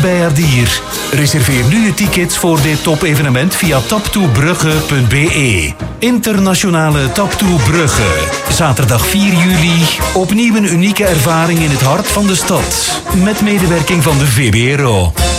bij Ardier. Reserveer nu je tickets voor dit top-evenement via taptoebrugge.be. Internationale Taptoe Brugge. Zaterdag 4 juli. Opnieuw een unieke ervaring in het hart van de stad. Met medewerking van de VBRO.